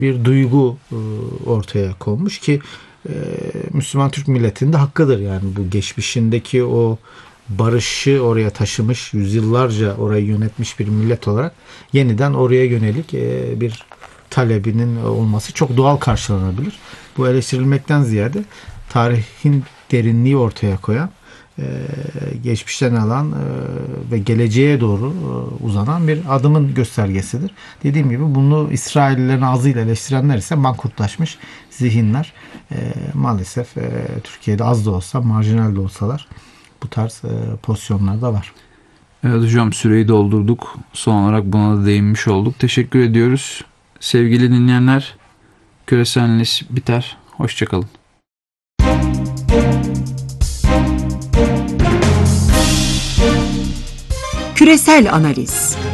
bir duygu ortaya konmuş ki Müslüman Türk milletinin de hakkıdır. Yani bu geçmişindeki o barışı oraya taşımış, yüzyıllarca orayı yönetmiş bir millet olarak yeniden oraya yönelik bir talebinin olması çok doğal karşılanabilir. Bu eleştirilmekten ziyade tarihin derinliği ortaya koyan, geçmişten alan ve geleceğe doğru uzanan bir adımın göstergesidir. Dediğim gibi bunu İsraillerin ağzıyla eleştirenler ise mankurtlaşmış zihinler. Maalesef Türkiye'de az da olsa, marjinal de olsalar bu tarz pozisyonlar da var. Evet hocam, süreyi doldurduk. Son olarak buna da değinmiş olduk. Teşekkür ediyoruz. Sevgili dinleyenler, küresel analiz biter. Hoşçakalın. Küresel analiz.